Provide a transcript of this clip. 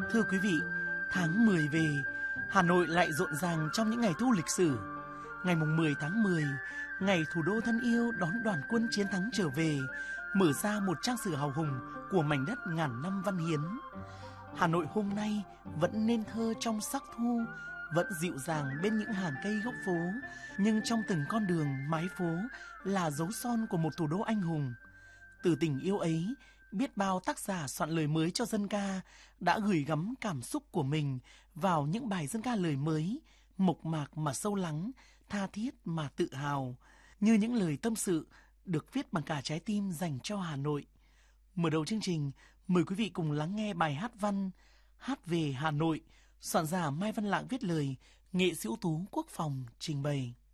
Thưa quý vị, tháng 10 về, Hà Nội lại rộn ràng trong những ngày thu lịch sử. Ngày 10 tháng 10, ngày thủ đô thân yêu đón đoàn quân chiến thắng trở về, mở ra một trang sử hào hùng của mảnh đất ngàn năm văn hiến. Hà Nội hôm nay vẫn nên thơ trong sắc thu, vẫn dịu dàng bên những hàng cây góc phố, nhưng trong từng con đường, mái phố là dấu son của một thủ đô anh hùng. Từ tình yêu ấy, biết bao tác giả soạn lời mới cho dân ca đã gửi gắm cảm xúc của mình vào những bài dân ca lời mới, mộc mạc mà sâu lắng, tha thiết mà tự hào, như những lời tâm sự được viết bằng cả trái tim dành cho Hà Nội. Mở đầu chương trình, mời quý vị cùng lắng nghe bài hát văn Hát về Hà Nội, soạn giả Mai Văn Lạng viết lời, nghệ sĩ ưu tú Quốc Phòng trình bày.